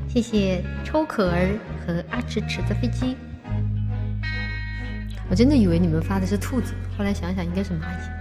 谢谢抽可儿和阿迟迟的飞机。我真的以为你们发的是兔子，后来想想应该是蚂蚁。